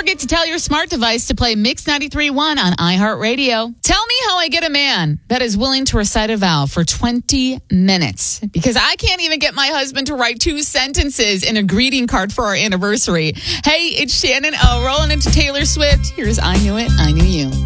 forget to tell your smart device to play Mix 93.1 on iHeartRadio. Tell me how I get a man that is willing to recite a vow for 20 minutes. Because I can't even get my husband to write 2 sentences in a greeting card for our anniversary. Hey, it's Shannon rolling into Taylor Swift. Here's I Knew It, I Knew You.